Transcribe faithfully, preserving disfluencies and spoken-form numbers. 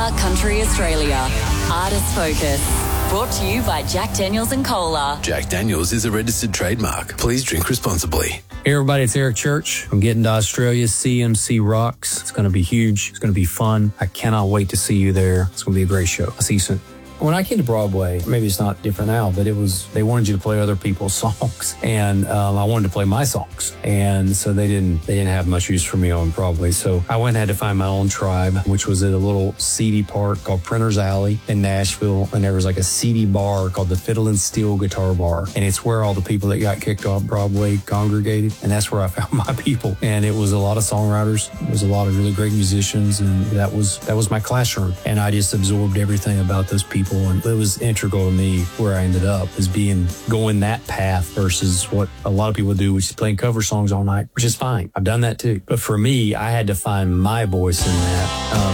iHeart Country Australia. Artist Focus. Brought to you by Jack Daniels and Cola. Jack Daniels is a registered trademark. Please drink responsibly. Hey everybody, it's Eric Church. I'm getting to Australia. C M C Rocks. It's going to be huge. It's going to be fun. I cannot wait to see you there. It's going to be a great show. I'll see you soon. When I came to Broadway, maybe it's not different now, but it was, they wanted you to play other people's songs. And um, I wanted to play my songs. And so they didn't, they didn't have much use for me on Broadway. So I went and had to find my own tribe, which was at a little seedy park called Printer's Alley in Nashville. And there was like a seedy bar called the Fiddle and Steel Guitar Bar. And it's where all the people that got kicked off Broadway congregated. And that's where I found my people. And it was a lot of songwriters. It was a lot of really great musicians. And that was, that was my classroom. And I just absorbed everything about those people. And it was integral to me where I ended up, is being going that path versus what a lot of people do, which is playing cover songs all night, which is fine. I've done that too. But for me, I had to find my voice in that. Um,